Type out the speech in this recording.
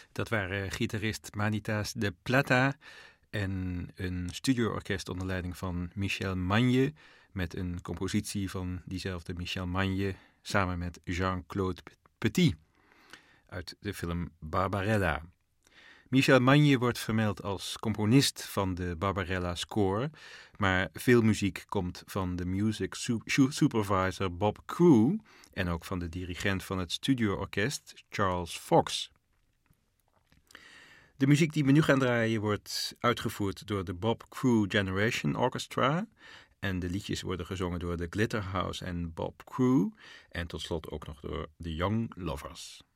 Dat waren gitarist Manitas de Plata en een studioorkest onder leiding van Michel Magne met een compositie van diezelfde Michel Magne samen met Jean-Claude Petit uit de film Barbarella. Michel Magne wordt vermeld als componist van de Barbarella score, maar veel muziek komt van de music supervisor Bob Crew en ook van de dirigent van het studioorkest Charles Fox. De muziek die we nu gaan draaien wordt uitgevoerd door de Bob Crew Generation Orchestra en de liedjes worden gezongen door de Glitterhouse en Bob Crew en tot slot ook nog door de Young Lovers.